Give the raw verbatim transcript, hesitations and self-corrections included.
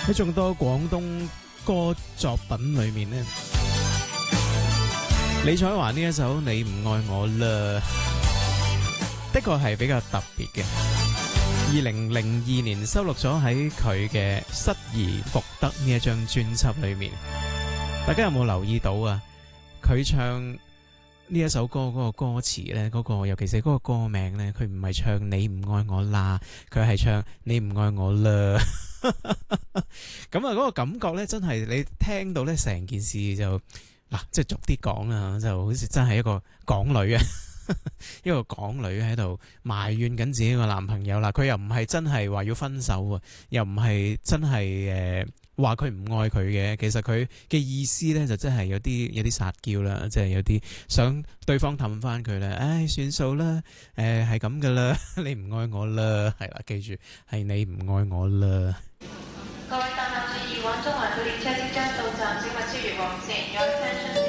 喺眾多廣東歌作品裏面呢，李彩華呢一首《你唔愛我啦》的確係比較特別嘅。二零零二年收錄咗喺佢嘅《失而復得》呢一張專輯裏面，大家有冇留意到啊？佢唱呢一首歌嗰個歌詞呢，嗰個尤其是嗰個歌名呢，佢唔係唱你唔愛我啦，佢係唱你唔愛我啦。咁啊，嗰個感覺呢，真係你聽到呢成件事就嗱，即係俗啲講啦，就好似真係一個港女啊。一個港女喺度埋怨緊自己個男朋友啦，佢又唔係真係話要分手啊，又唔係真係誒話佢唔愛佢嘅，其實佢嘅意思呢，就真係有啲有啲撒嬌啦，即係有啲想對方氹翻佢啦，唉算數啦，誒係咁噶啦，你唔愛我啦，係啦，記住係你唔愛我啦。各位搭客注意，往中環古列車即將到站，請勿超越黃線。